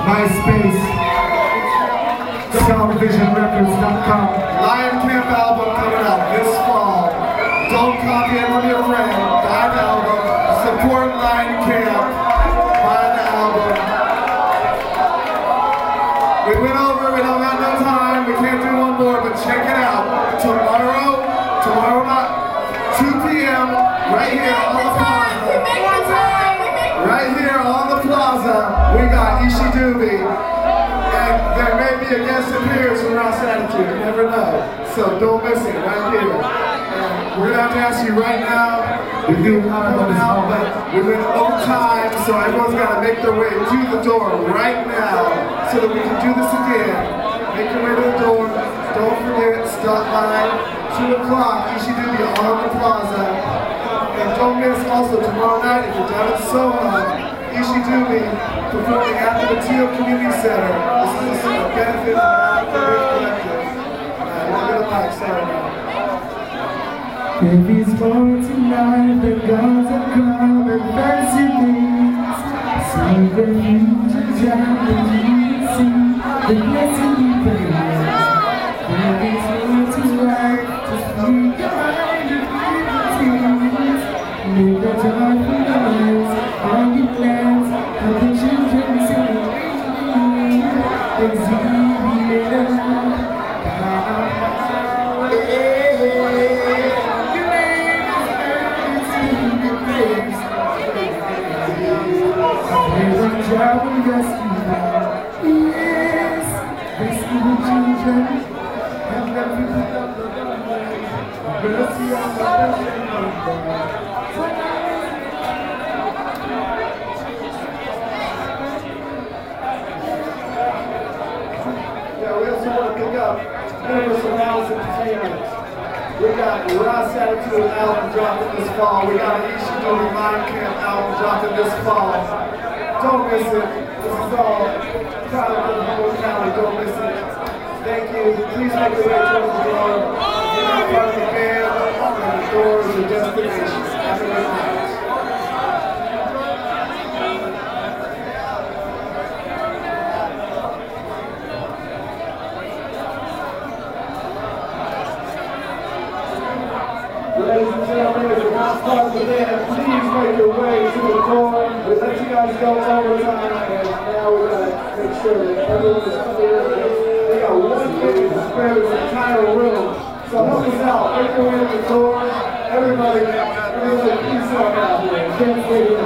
MySpace, SoundVisionRecords.com. Lion Camp album coming out this fall. Don't copy it from your friend. Buy the album. Support Lion Camp. Buy the album. We went over, we don't got no time, we can't do one more, but check it out. Tomorrow night, 2 p.m., right here on the plaza. Right here on the plaza, we got Ishi Dubie. And there may be a guest appearance from Ross Attitude, you never know. So don't miss it, right here. And we're gonna have to ask you right now. We do come out, but we went over time, so everyone's gotta make their way to the door right now so that we can do this again. Make your way to the door. Don't forget, stop by 2 o'clock, Ishi Dubie on the plaza. And don't miss also tomorrow night, if you're down at Soho, Ishi Dubie performing at the Teal Community Center. This is a benefit for the Big Collective. Look at the mic, sorry. If it's for tonight, the gods have come and fancy things. See the future and see the blessing we praise. If it's for tonight, just leave your mind and things. Live the joyful lives, all your plans, how the children sing. It's We also want to pick up Universal House Entertainment. We got Ross Attitude album dropping this fall. We got an Ishi Dubie Lion Camp album dropping this fall. Don't miss it. This is all proud of the whole county. Don't miss it. Thank you. Please make your way towards the door. If you're not part of the band, the doors are destination. Have a good night. Ladies and gentlemen, if you're not part of the band, please make your way to the door. We let you guys go overtime, and now we gotta make sure that everyone is clear. We got 1 minute to spare this entire room. So help us out. Make your way to the door. Everybody, please help out here. Can't wait to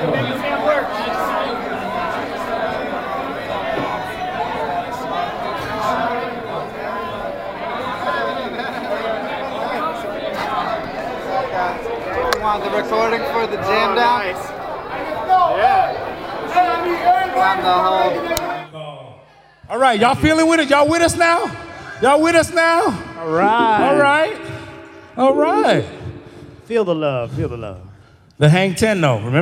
The recording for the jam down. Nice. Yeah. On the whole. All right, y'all feeling with it? Y'all with us now? Y'all with us now? All right. All right. All right. Feel the love. Feel the love. The Hang 10 though, remember?